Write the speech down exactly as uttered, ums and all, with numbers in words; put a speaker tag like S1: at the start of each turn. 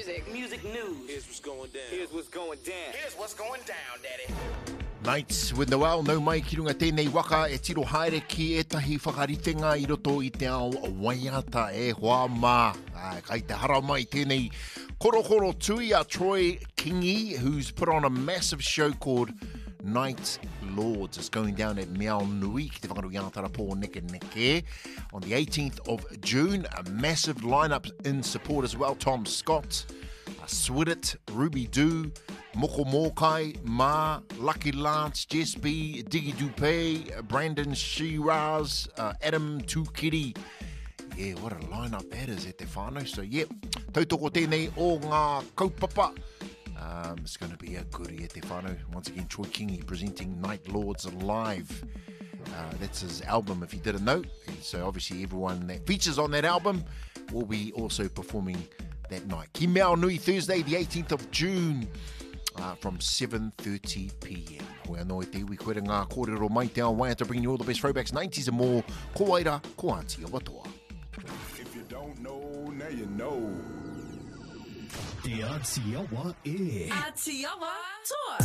S1: music. Music news.
S2: Here's what's going down.
S3: Here's what's going down.
S4: Here's what's going down, Daddy.
S5: Nights with Noel, no mai ki runga tēnei waka e tiro haere ki etahi whakaritenga I roto I te ao waiata e hoa mā. Uh, kai te hara mai tēnei korokoro tui a Troy Kingi, who's put on a massive show called Night Lords. It's going down at Meow Nui, ki te whakaru Iātara Pō Neke Neke, on the eighteenth of June. A massive lineup in support as well. Tom Scott, uh, Swidit, Ruby Doo, Moko Mokai, Ma, Lucky Lance, Jess B, Diggy Dupe, Brandon Shiraz, uh, Adam Tukiri. Yeah, what a lineup that is at te whānau. So, yeah, tautoko tēnei o ngā kaupapa. Um, it's going to be a goodie at te whānau. Once again, Troy Kingi presenting Night Lords live. Uh, that's his album, if you didn't know. And so, obviously, everyone that features on that album will be also performing that night. Ki Meow Nui, Thursday, the eighteenth of June. Uh, from seven thirty p m Hoi anō e te iwi koere ngā kōrero mai te ao waiata, bringing you all the best throwbacks, nineties and more. Ko waira, ko Auntie Awatoa.
S6: If you don't know, now you know.
S7: Te Auntie Awa e.
S1: Auntie Awa tour.